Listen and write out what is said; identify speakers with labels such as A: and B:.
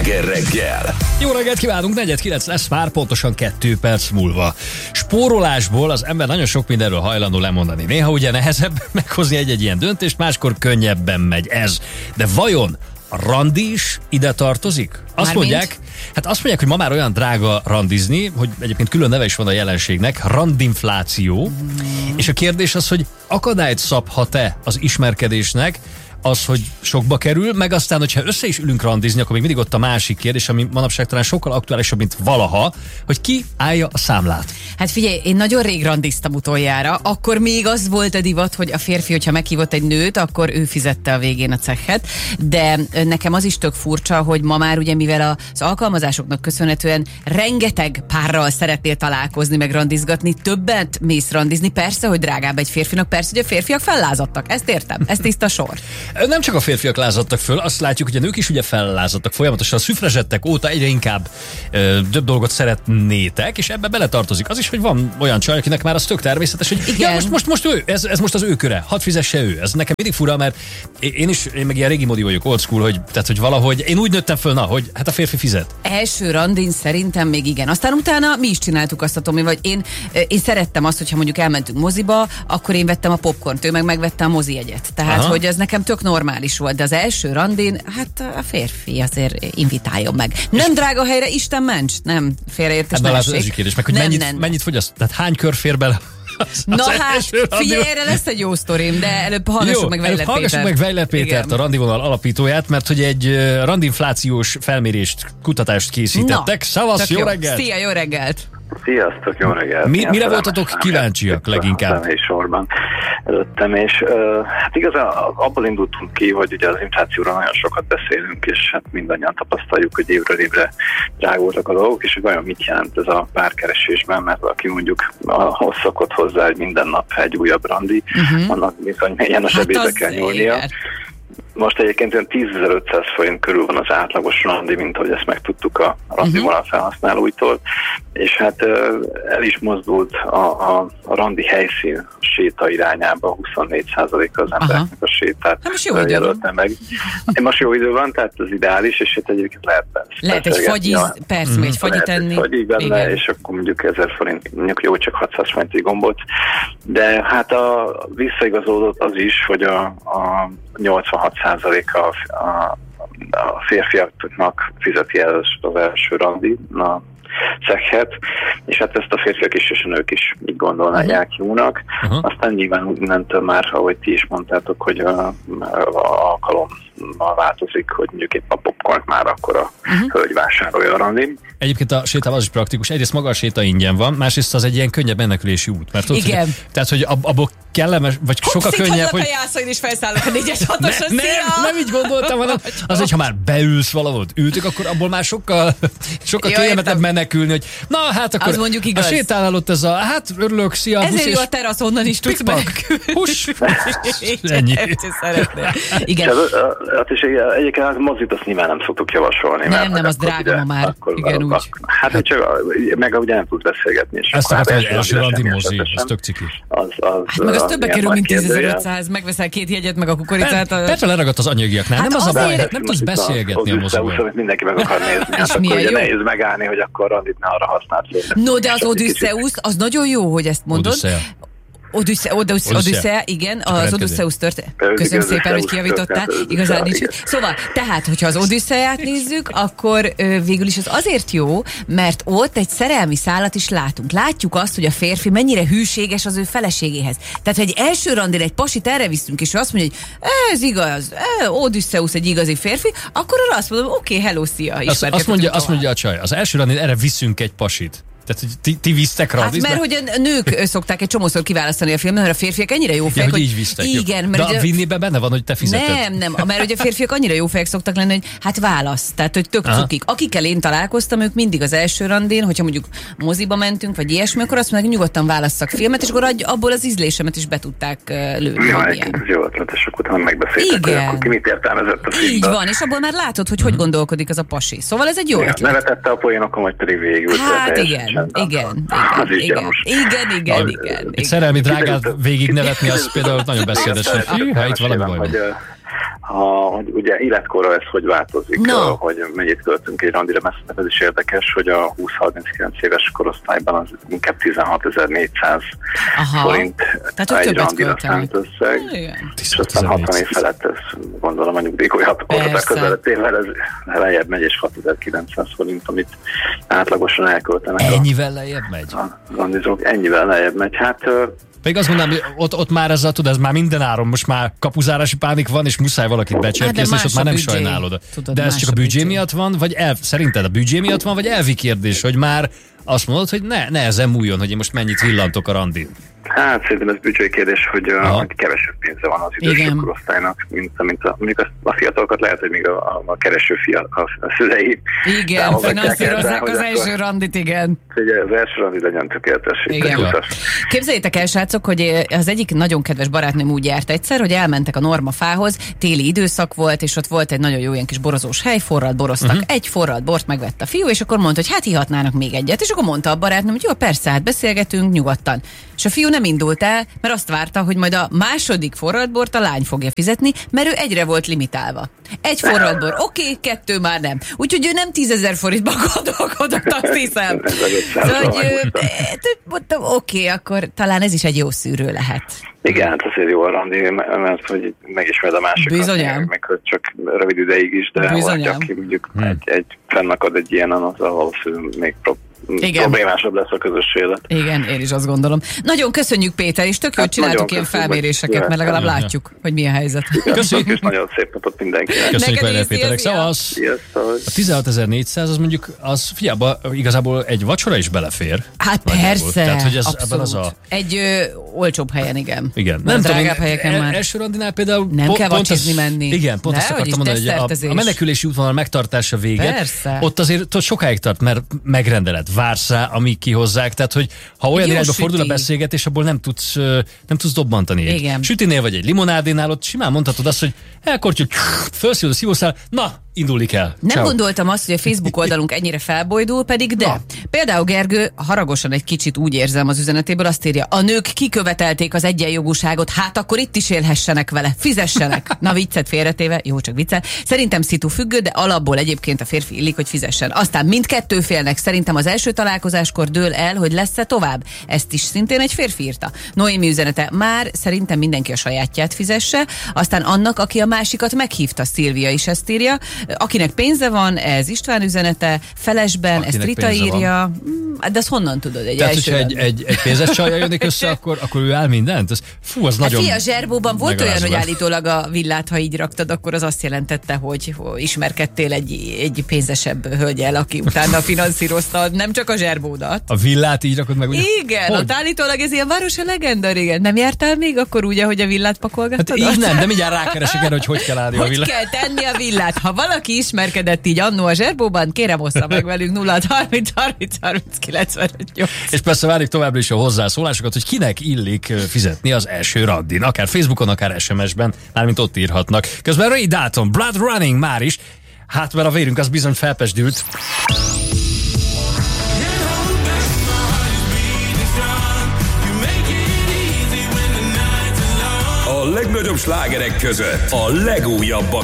A: Sláger reggel!
B: Jó reggelt kívánunk, 4:09 lesz már, pontosan 2 perc múlva. Spórolásból az ember nagyon sok mindenről hajlandó lemondani. Néha ugye nehezebb meghozni egy ilyen döntést, máskor könnyebben megy ez. De vajon a randi is ide tartozik? Azt mondják, hogy ma már olyan drága randizni, hogy egyébként külön neve is van a jelenségnek, randinfláció. És a kérdés az, hogy akadályt szabhat-e az ismerkedésnek az, hogy sokba kerül, meg aztán, hogyha össze is ülünk randizni, akkor még mindig ott a másik kérdés, ami manapság talán sokkal aktuálisabb, mint valaha, hogy ki állja a számlát.
C: Hát figyelj, én nagyon rég randiztam utoljára, akkor még az volt a divat, hogy a férfi, hogyha meghívott egy nőt, akkor ő fizette a végén a cekhet, de nekem az is tök furcsa, hogy ma már ugye, mivel az alkalmazásoknak köszönhetően rengeteg párral szeretnél találkozni, meg randizgatni, többet mész randizni, persze, hogy drágább egy férfinak, persze, hogy a férfiak fellázadtak, ezt értem, ez tiszta sor.
B: Nem csak a férfiak lázadtak föl, azt látjuk, hogy a nők is ugye fellázadtak folyamatosan, a szüfrezsettek óta egyre inkább több dolgot szeretnétek, és ebbe beletartozik az is, hogy van olyan csaj, akinek már az tök természetes, hogy ja, most ő, ez most az ő köre, hadd fizesse ő. Ez nekem mindig fura, mert én meg ilyen régi modi vagyok, old school, hogy valahogy én úgy nőttem föl, hogy hát a férfi fizet.
C: Első randin szerintem még igen. Aztán utána mi is csináltuk azt a Tomi, vagy én szerettem azt, hogyha mondjuk elmentünk moziba, akkor én vettem a popcornt, ő meg megvette a mozi jegyet. Tehát, hogy ez nekem tök normális volt, de az első randin, hát a férfi azért invitáljon meg. Nem drága helyre, Isten ments, nem félreértés, ne essék.
B: Ez kérdés, meg hogy mennyit fogyaszt, tehát hány kör fér bele?
C: Figyelj, erre lesz egy jó sztorim, de előbb hallgassuk meg Weiler Pétert.
B: Hallgassuk meg Weiler Pétert, a Randivonal alapítóját, mert hogy egy randinflációs felmérést, kutatást készítettek. Szavasz, jó reggelt!
C: Szia, jó reggelt!
D: Sziasztok, jó reggelt!
B: Mire voltatok kíváncsiak leginkább?
D: Sorban előttem, és hát igazán abból indultunk ki, hogy ugye az inflációra nagyon sokat beszélünk, és hát mindannyian tapasztaljuk, hogy évről évre drágultak a dolgok, és hogy vajon mit jelent ez a párkeresésben, mert valaki mondjuk ahhoz szokott hozzá, hogy minden nap egy újabb randi, annak bizony mélyen a sebébe kell nyúlnia. Most egyébként olyan 10.500 forint körül van az átlagos randi, mint ahogy ezt megtudtuk a randivonal felhasználóitól, és hát el is mozdult a randi helyszín séta irányába, 24%-a az embereknek a sétát jelölte meg. Most jó idő van, tehát az ideális, és hát egyébként lehet
C: egy fagyi, persze, egy fagyit tenni.
D: Lehet egy fagyi benne, és akkor mondjuk 1000 forint, mondjuk jó, csak 600 forintig gombot, de hát visszaigazolódott az is, hogy a 86%-a a férfiaknak fizeti el az első randi a cekhet, és hát ezt a férfiak is és a nők is így gondolnák jónak. Aztán nyilván innentől már, ahogy ti is mondtátok, hogy a alkalommal változik, hogy mondjuk épp a popcornt már akkor a hölgy vásárolja a randin.
B: Egyébként a sétával az is praktikus. Egyrészt maga a séta ingyen van, másrészt az egy ilyen könnyebb menekülési út. Mert ott,
C: igen.
B: Tehát, hogy abból kellemes, vagy sokkal könnyebb, hogy...
C: a jászain is felszállok a 4-es 6-os,
B: nem így gondoltam, hanem az, hogy ha már beülsz valahol, ültök, akkor abból már sokkal kényelmetebb menekülni, hogy na, hát akkor
C: az mondjuk igaz.
B: A sétánál ott ez a, hát örülök, szia,
C: ezért jó a terasz, onnan is tudsz menekülni.
B: Hús! Ennyi.
C: Igen.
D: Hát és egyébként az mozit azt nyilván nem szoktuk javasolni.
C: Nem, az drága ma már. Igen, úgy.
D: Hát csak, meg ugye nem tud beszélgetni.
B: Ezt akartam, hogy első randi mozi, ez tök ciki.
C: Hát meg az többe kerül, mint 10.500, megveszel 2 jegyet, meg a kukoricát.
B: Petra leragadt az anyagjaknál, nem az a baj, nem tudsz beszélgetni a moziban.
D: Amit mindenki meg akar nézni, hát akkor ugye nehéz megállni, hogy akkor randit ne arra használt.
C: No, de az Odysseus, az nagyon jó, hogy ezt mondod. Odüsszea, igen, az Odysseus történet. Köszönöm szépen, hogy kijavítottál. Igazán nincs. Szóval, tehát, hogyha az Odüsszeát nézzük, akkor végül is az azért jó, mert ott egy szerelmi szálat is látunk. Látjuk azt, hogy a férfi mennyire hűséges az ő feleségéhez. Tehát, ha egy első randin egy pasit erre viszünk, és ő azt mondja, hogy ez igaz, Odysseus egy igazi férfi, akkor arra azt mondom, oké, hello, szia.
B: Azt mondja a csaj, az első randin erre viszünk egy pasit. Tehát, hogy ti visztek randizni?
C: Hát, mert hogy a nők szokták egy csomószor kiválasztani a filmet, mert a férfiak ennyire jó fejek,
B: hogy így visztek.
C: Igen, mert
B: de a vinnibe benne van, hogy te fizeted.
C: Nem, mert hogy a férfiak annyira jó fejek szoktak lenni, hogy hát válasz. Tehát, hogy tök cukik. Akikkel én találkoztam, ők mindig az első randin, hogyha mondjuk moziba mentünk, vagy ilyesmi, akkor azt mondják, nyugodtan válasszak filmet, és akkor abból az ízlésemet is be tudták lőni.
D: Ja, ez jó ötlet, és akkor utána megbeszéltek, hogy akkor ki mit értelmezett a filmben.
C: Így van, és abból már látod, hogy gondolkodik az a pasi. Szóval ez egy jó ötlet.
D: Nevetette a poénokon, vagy pedig végül.
C: Hát igen. Egy
B: szerelmi drágát végig nevetni, az például nagyon beszédes. Itt valami baj van.
D: hogy ugye életkorra ez hogy változik, hogy mennyit költünk egy randira, mert ez is érdekes, hogy a 20-39 éves korosztályban az inkább 16.400 forint egy randira szánt összeg, és aztán 60 év felett ez gondolom a nyugdíjkorhatár közeletével ez lejjebb megy, és 6.900 forint, amit átlagosan elköltenek.
B: Ennyivel lejjebb megy?
D: A randizók ennyivel lejjebb megy, hát...
B: Még azt mondanám, hogy ott már ez már minden áron, most már kapuzárási pánik van, és muszáj valakit becserkészni, és ott már nem sajnálod. De ez csak a büdzsé miatt van, vagy szerinted a büdzsé miatt van, vagy elvi kérdés, hogy már azt mondod, hogy ne ezen múljon, hogy én most mennyit villantok a randin?
D: Hát szerintem ez büdzsé kérdés, hogy kevesebb pénze van az idősebb korosztálynak, mint mondjuk a fiatalokat lehet, hogy még a kereső a szülei.
C: Igen, finanszírozzák az első randit, igen.
D: Ugye az első randit legyen tökéletes.
C: Képzeljétek el, srácok, hogy az egyik nagyon kedves barátnőm úgy járt egyszer, hogy elmentek a Norma fához, téli időszak volt, és ott volt egy nagyon jó ilyen kis borozós hely, forralt boroztak. Egy forralt bort megvett a fiú, és akkor mondta, hogy hát ihatnának még egyet, és akkor mondta a barátnőm, hogy jó, persze, hát beszélgetünk nyugodtan. És a fiú nem indult el, mert azt várta, hogy majd a második forradbort a lány fogja fizetni, mert ő egyre volt limitálva. Egy forradbor, oké, 2 már nem. Úgyhogy ő nem 10 000 forintba gondolkodott, azt hiszem. Mondtam, oké, akkor talán ez is egy jó szűrő lehet.
D: Igen, hát azért jó a randi, mert hogy megismered a másikat, meg hogy csak rövid ideig is, de valaki, aki mondjuk egy fennakad egy ilyenen, az valószínűleg még problémásabb lesz a közös élet.
C: Igen, én is azt gondolom. Nagyon köszönjük, Péter, és tök jól csináltuk ilyen felméréseket, mert legalább látjuk, hogy mi a helyzet.
D: Köszönjük, és nagyon szép napot mindenkinek.
B: Köszönjük vele, Péterek, szavasz! A 16.400 az mondjuk, az figyelj, igazából egy vacsora is belefér.
C: Hát persze,
B: tehát, hogy ez
C: abszolút. Egy olcsóbb helyen, igen.
B: Nem
C: tudom, helyeken már.
B: Első randinál például...
C: Nem kell vacsizni menni.
B: Igen, pont azt akartam mondani, hogy a menekülési útvonal megtartása véget, ott azért sokáig tart, mert megrendeled, vársz rá, amíg kihozzák, tehát hogy ha olyan irányba fordul a beszélgetés, abból nem tudsz dobbantani. Egy sütinél vagy egy limonádénál, ott simán mondhatod azt, hogy elkortyol, felszívod a szívószál, na, indulni kell.
C: Nem gondoltam azt, hogy a Facebook oldalunk ennyire felbojdul, pedig de. Például Gergő haragosan egy kicsit úgy érzem az üzenetéből, azt írja, a nők kikövetelték az egyenjogúságot, hát akkor itt is élhessenek vele, fizessenek. Na, viccet félretéve, jó, csak viccel. Szerintem szitu függő, de alapból egyébként a férfi illik, hogy fizessen. Aztán mindkettő félnek szerintem az első találkozáskor dől el, hogy lesz-e tovább. Ezt is szintén egy férfi írta. Noémi üzenete, már szerintem mindenki a sajátját fizesse, aztán annak, aki a másikat meghívta, Szilvia is ezt írja. Akinek pénze van, ez István üzenete, felesben, ezt Rita írja. De azt honnan tudod?
B: Tehát, hogyha egy pénzes csajjal jönnék össze, akkor ő áll mindent? Az nagyon...
C: Hát a zserbóban volt olyan, hogy állítólag a villát, ha így raktad, akkor az azt jelentette, hogy ismerkedtél egy pénzesebb hölgyel, aki utána finanszírozta nem csak a zserbódat.
B: A villát így rakod meg? Ugye?
C: Igen, ott állítólag ez ilyen városi legenda, régen. Nem jártál még akkor úgy, ahogy a villát pakolgattad?
B: Hát így nem, de mindjárt rákeresek erre, hogy kell állni a villát.
C: Hogy kell tenni a villát? Ha valaki ismerkedett így annó a zserbóban, kérem ossza meg velünk 0-30-30-30-95-8.
B: És persze várjuk továbbra is a hozzászólásokat, hogy kinek illik fizetni az első raddin. Akár Facebookon, akár SMS-ben, mármint ott írhatnak. Közben Ray Dalton, Blood Running már is. Hát mert a vérünk az bizony felpesdült.
A: A legnagyobb slágerek között a legújabbak